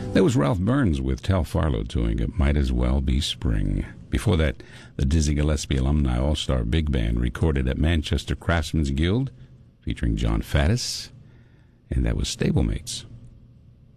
That was Ralph Burns with Tal Farlow doing It Might As Well Be Spring. Before that, the Dizzy Gillespie Alumni All-Star Big Band recorded at Manchester Craftsmen's Guild, featuring John Faddis, and that was Stablemates.